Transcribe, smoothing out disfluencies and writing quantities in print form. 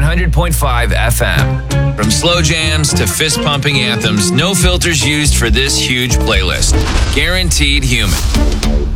100.5 FM. From slow jams to fist-pumping anthems, no filters used for this huge playlist. Guaranteed human.